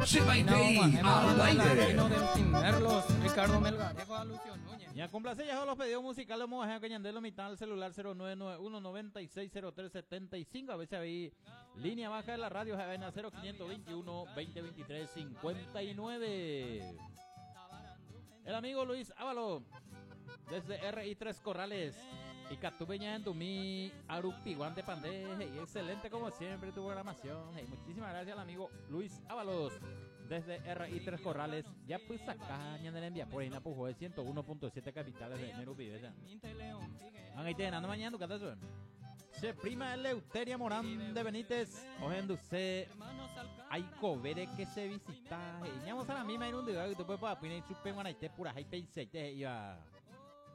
al aire. Ricardo Melgarejo a Lucio Núñez. Ya complace ya los pedidos musicales, vamos a cañandelo mitad al celular 0991-960375. A veces ahí línea baja de la radio Javena 0521-2023-59. El amigo Luis Ávalo desde RI3 Corrales y Catupeña en Dumí, Arupiguan de Pandeje. Y excelente como siempre tu programación. Hey, muchísimas gracias al amigo Luis Ábalos desde RI3 Corrales. Ya pues acá en el envía por ahí en Apujo de 101.7 capitales de Nerupivesa. Ahí te ganando mañana, ¿qué tal? Se prima Eleuteria Morán de Benítez. Ojenduce. Hay covere que se visita. Y vamos a la misma en un día que tú puedes poner su penguanaite pura. Hay penseite. Y va.